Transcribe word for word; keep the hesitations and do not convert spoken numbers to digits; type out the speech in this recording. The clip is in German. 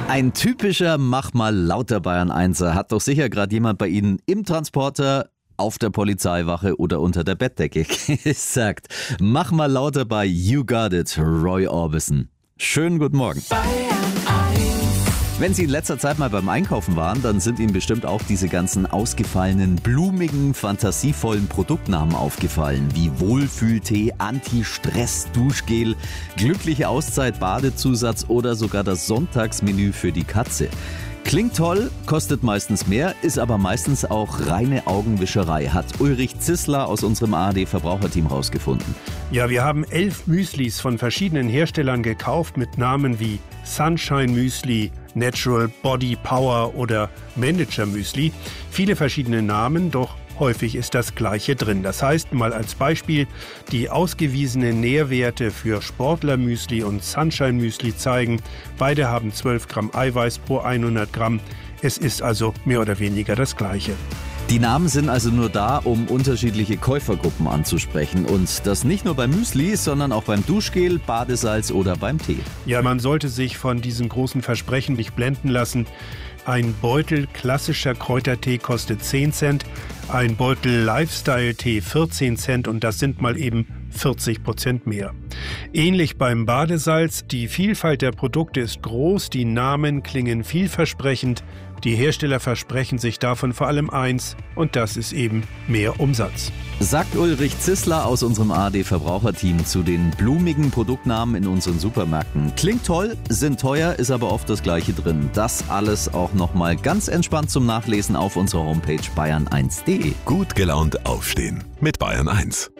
Ein typischer Mach mal lauter Bayern Einser hat doch sicher gerade jemand bei Ihnen im Transporter, auf der Polizeiwache oder unter der Bettdecke gesagt. Mach mal lauter bei You Got It, Roy Orbison. Schönen guten Morgen. Wenn Sie in letzter Zeit mal beim Einkaufen waren, dann sind Ihnen bestimmt auch diese ganzen ausgefallenen, blumigen, fantasievollen Produktnamen aufgefallen, wie Wohlfühltee, Anti-Stress-Duschgel, glückliche Auszeit, Badezusatz oder sogar das Sonntagsmenü für die Katze. Klingt toll, kostet meistens mehr, ist aber meistens auch reine Augenwischerei, hat Ulrich Zissler aus unserem A R D-Verbraucherteam rausgefunden. Ja, wir haben elf Müslis von verschiedenen Herstellern gekauft mit Namen wie Sunshine Müsli, Natural Body Power oder Manager Müsli. Viele verschiedene Namen, doch häufig ist das Gleiche drin. Das heißt, mal als Beispiel, die ausgewiesenen Nährwerte für Sportler-Müsli und Sunshine-Müsli zeigen, beide haben zwölf Gramm Eiweiß pro hundert Gramm. Es ist also mehr oder weniger das Gleiche. Die Namen sind also nur da, um unterschiedliche Käufergruppen anzusprechen. Und das nicht nur beim Müsli, sondern auch beim Duschgel, Badesalz oder beim Tee. Ja, man sollte sich von diesen großen Versprechen nicht blenden lassen. Ein Beutel klassischer Kräutertee kostet zehn Cent, ein Beutel Lifestyle-Tee vierzehn Cent und das sind mal eben vierzig Prozent mehr. Ähnlich beim Badesalz, die Vielfalt der Produkte ist groß, die Namen klingen vielversprechend, die Hersteller versprechen sich davon vor allem eins und das ist eben mehr Umsatz. Sagt Ulrich Zissler aus unserem A R D-Verbraucherteam zu den blumigen Produktnamen in unseren Supermärkten. Klingt toll, sind teuer, ist aber oft das Gleiche drin. Das alles auch nochmal ganz entspannt zum Nachlesen auf unserer Homepage bayern eins punkt de. Gut gelaunt aufstehen mit Bayern eins.